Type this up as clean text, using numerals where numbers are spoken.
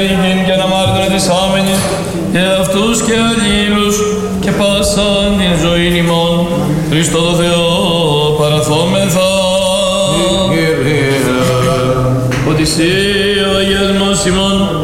και αναμάρτωνα της άμενης, και αυτούς και αλλήλους, και πάσαν την ζωήν ημών, Χριστό το Θεό παραθόμεθα. Ότι Συ ο αγιασμός ημών,